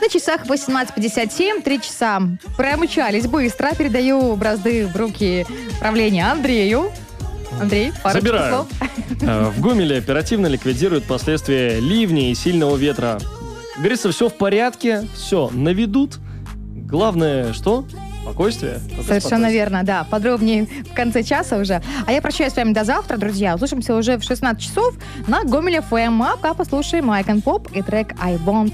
На часах 18:57, 3 часа промчались быстро. Передаю бразды в руки правления Андрею. Андрей, парочку Забираю. слов. В Гомеле оперативно ликвидируют последствия ливней и сильного ветра. Говорится, все в порядке, все наведут. Главное, что? Спокойствие. Совершенно верно, да. Подробнее в конце часа уже. А я прощаюсь с вами до завтра, друзья. Услышимся уже в 16 часов на Гомель ФМ. А пока послушаем Майк энд Поп и трек «I Want